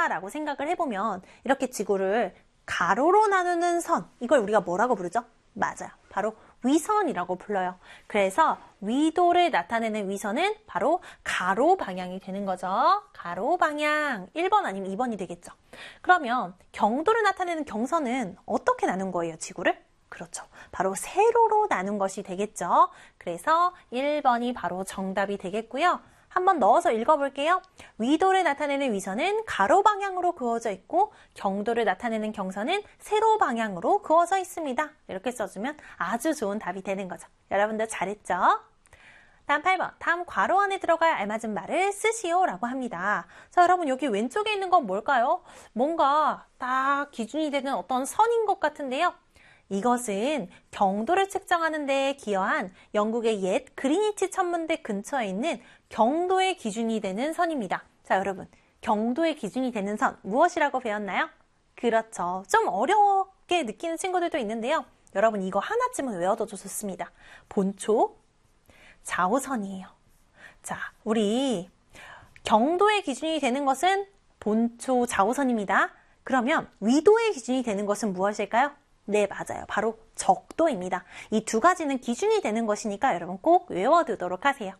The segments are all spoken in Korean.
나눈다라고 생각을 해보면 이렇게 지구를 가로로 나누는 선, 이걸 우리가 뭐라고 부르죠? 맞아요. 바로 위선이라고 불러요. 그래서 위도를 나타내는 위선은 바로 가로 방향이 되는 거죠. 가로 방향. 1번 아니면 2번이 되겠죠. 그러면 경도를 나타내는 경선은 어떻게 나눈 거예요, 지구를? 그렇죠. 바로 세로로 나눈 것이 되겠죠. 그래서 1번이 바로 정답이 되겠고요. 한번 넣어서 읽어볼게요. 위도를 나타내는 위선은 가로 방향으로 그어져 있고 경도를 나타내는 경선은 세로 방향으로 그어져 있습니다. 이렇게 써주면 아주 좋은 답이 되는 거죠. 여러분들 잘했죠? 다음 8번. 다음 괄호 안에 들어갈 알맞은 말을 쓰시오 라고 합니다. 자, 여러분 여기 왼쪽에 있는 건 뭘까요? 뭔가 딱 기준이 되는 어떤 선인 것 같은데요. 이것은 경도를 측정하는 데 기여한 영국의 옛 그리니치 천문대 근처에 있는 경도의 기준이 되는 선입니다. 자, 여러분, 경도의 기준이 되는 선 무엇이라고 배웠나요? 그렇죠. 좀 어렵게 느끼는 친구들도 있는데요. 여러분 이거 하나쯤은 외워둬도 좋습니다. 본초, 좌우선이에요. 자, 우리 경도의 기준이 되는 것은 본초, 좌우선입니다. 그러면 위도의 기준이 되는 것은 무엇일까요? 네, 맞아요. 바로 적도입니다. 이 두 가지는 기준이 되는 것이니까 여러분 꼭 외워두도록 하세요.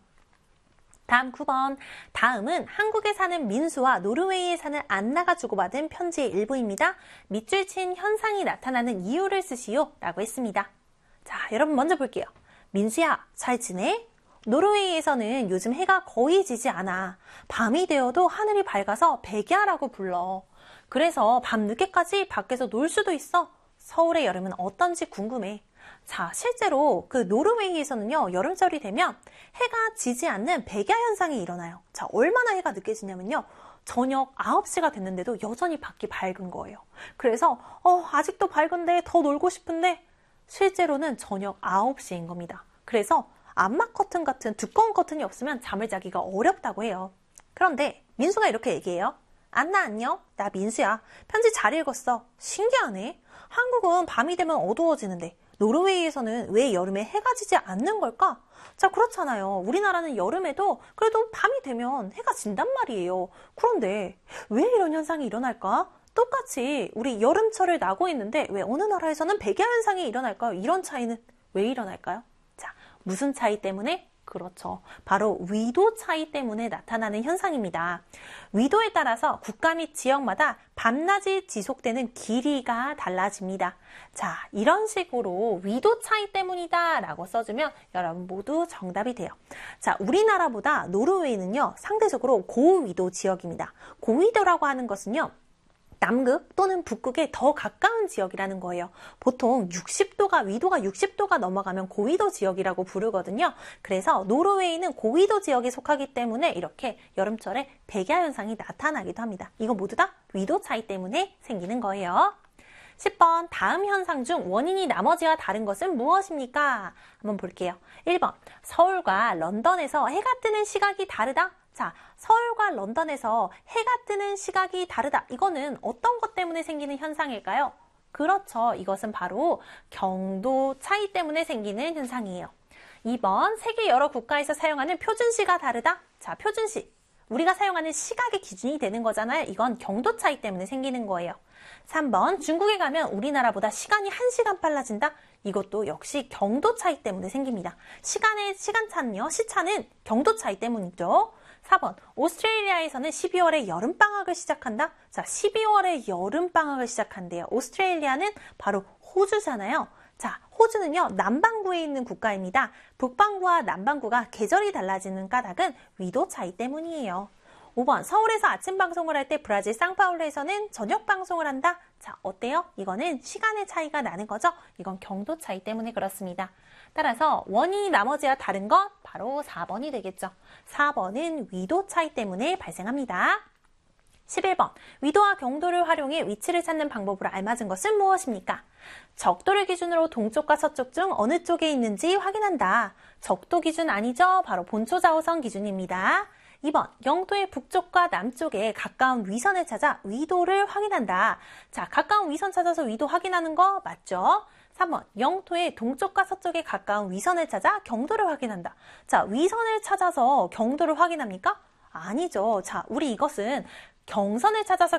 다음 9번. 다음은 한국에 사는 민수와 노르웨이에 사는 안나가 주고받은 편지의 일부입니다. 밑줄 친 현상이 나타나는 이유를 쓰시오 라고 했습니다. 자, 여러분 먼저 볼게요. 민수야, 잘 지내? 노르웨이에서는 요즘 해가 거의 지지 않아. 밤이 되어도 하늘이 밝아서 백야라고 불러. 그래서 밤늦게까지 밖에서 놀 수도 있어. 서울의 여름은 어떤지 궁금해. 자, 실제로 그 노르웨이에서는요, 여름철이 되면 해가 지지 않는 백야 현상이 일어나요. 자, 얼마나 해가 늦게 지냐면요, 저녁 9시가 됐는데도 여전히 밖이 밝은 거예요. 그래서 아직도 밝은데 더 놀고 싶은데 실제로는 저녁 9시인 겁니다. 그래서 암막 커튼 같은 두꺼운 커튼이 없으면 잠을 자기가 어렵다고 해요. 그런데 민수가 이렇게 얘기해요. 안나 안녕? 나 민수야. 편지 잘 읽었어. 신기하네. 한국은 밤이 되면 어두워지는데 노르웨이에서는 왜 여름에 해가 지지 않는 걸까? 자, 그렇잖아요. 우리나라는 여름에도 그래도 밤이 되면 해가 진단 말이에요. 그런데 왜 이런 현상이 일어날까? 똑같이 우리 여름철을 나고 있는데 왜 어느 나라에서는 백야 현상이 일어날까요? 이런 차이는 왜 일어날까요? 자, 무슨 차이 때문에? 그렇죠. 바로 위도 차이 때문에 나타나는 현상입니다. 위도에 따라서 국가 및 지역마다 밤낮이 지속되는 길이가 달라집니다. 자, 이런 식으로 위도 차이 때문이다 라고 써주면 여러분 모두 정답이 돼요. 자, 우리나라보다 노르웨이는요, 상대적으로 고위도 지역입니다. 고위도라고 하는 것은요, 남극 또는 북극에 더 가까운 지역이라는 거예요. 보통 위도가 60도가 넘어가면 고위도 지역이라고 부르거든요. 그래서 노르웨이는 고위도 지역에 속하기 때문에 이렇게 여름철에 백야 현상이 나타나기도 합니다. 이거 모두 다 위도 차이 때문에 생기는 거예요. 10번. 다음 현상 중 원인이 나머지와 다른 것은 무엇입니까? 한번 볼게요. 1번. 서울과 런던에서 해가 뜨는 시각이 다르다. 자, 서울과 런던에서 해가 뜨는 시각이 다르다. 이거는 어떤 것 때문에 생기는 현상일까요? 그렇죠. 이것은 바로 경도 차이 때문에 생기는 현상이에요. 2번. 세계 여러 국가에서 사용하는 표준시가 다르다. 자, 표준시. 우리가 사용하는 시각의 기준이 되는 거잖아요. 이건 경도 차이 때문에 생기는 거예요. 3번. 중국에 가면 우리나라보다 시간이 1시간 빨라진다. 이것도 역시 경도 차이 때문에 생깁니다. 시간차는요, 시차는 경도 차이 때문이죠. 4번. 오스트레일리아에서는 12월에 여름방학을 시작한다. 자, 12월에 여름방학을 시작한대요. 오스트레일리아는 바로 호주잖아요. 자, 호주는요, 남반구에 있는 국가입니다. 북반구와 남반구가 계절이 달라지는 까닭은 위도 차이 때문이에요. 5번. 서울에서 아침 방송을 할 때 브라질 상파울루에서는 저녁 방송을 한다. 자, 어때요? 이거는 시간의 차이가 나는 거죠? 이건 경도 차이 때문에 그렇습니다. 따라서 원인이 나머지와 다른 것 바로 4번이 되겠죠. 4번은 위도 차이 때문에 발생합니다. 11번. 위도와 경도를 활용해 위치를 찾는 방법으로 알맞은 것은 무엇입니까? 적도를 기준으로 동쪽과 서쪽 중 어느 쪽에 있는지 확인한다. 적도 기준 아니죠? 바로 본초 좌우선 기준입니다. 2번. 영도의 북쪽과 남쪽에 가까운 위선을 찾아 위도를 확인한다. 자, 가까운 위선 찾아서 위도 확인하는 거 맞죠? 3번. 영토의 동쪽과 서쪽에 가까운 위선을 찾아 경도를 확인한다. 자, 위선을 찾아서 경도를 확인합니까? 아니죠. 자, 우리 이것은 경선을 찾아서